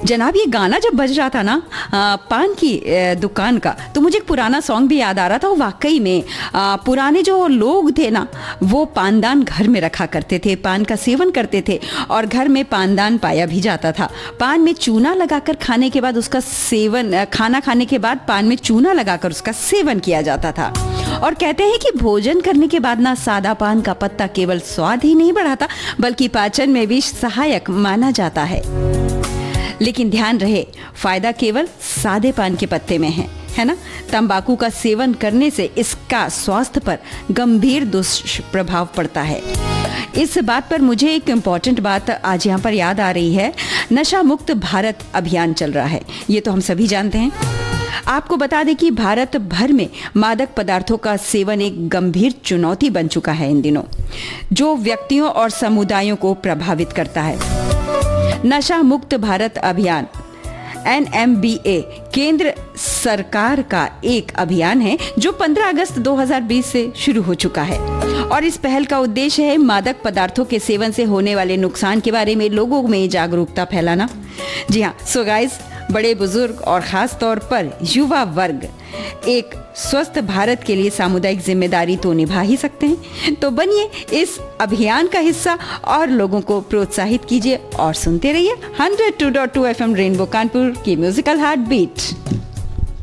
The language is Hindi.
जनाब, ये गाना जब बज रहा था ना पान की दुकान का, तो मुझे एक पुराना सॉन्ग भी याद आ रहा था। वाकई में पुराने जो लोग थे ना, वो पानदान घर में रखा करते थे, पान का सेवन करते थे और घर में पानदान पाया भी जाता था। पान में चूना लगाकर खाने के बाद उसका सेवन, खाना खाने के बाद पान में चूना लगाकर उसका सेवन किया जाता था। और कहते हैं कि भोजन करने के बाद ना सादा पान का पत्ता केवल स्वाद ही नहीं बढ़ाता, बल्कि पाचन में भी सहायक माना जाता है। लेकिन ध्यान रहे, फायदा केवल सादे पान के पत्ते में है ना। तंबाकू का सेवन करने से इसका स्वास्थ्य पर गंभीर दुष्प्रभाव पड़ता है। इस बात पर मुझे एक इम्पॉर्टेंट बात आज यहाँ पर याद आ रही है। नशा मुक्त भारत अभियान चल रहा है, ये तो हम सभी जानते हैं। आपको बता दें कि भारत भर में मादक पदार्थों का सेवन एक गंभीर चुनौती बन चुका है इन दिनों, जो व्यक्तियों और समुदायों को प्रभावित करता है। नशा मुक्त भारत अभियान NMBA केंद्र सरकार का एक अभियान है जो 15 अगस्त 2020 से शुरू हो चुका है। और इस पहल का उद्देश्य है मादक पदार्थों के सेवन से होने वाले नुकसान के बारे में लोगों में जागरूकता फैलाना। जी हाँ, सो गाइस, बड़े बुजुर्ग और खास तौर पर युवा वर्ग एक स्वस्थ भारत के लिए सामुदायिक जिम्मेदारी तो निभा ही सकते हैं। तो बनिए इस अभियान का हिस्सा और लोगों को प्रोत्साहित कीजिए और सुनते रहिए 102.2 FM रेनबो कानपुर की म्यूजिकल हार्ट बीट।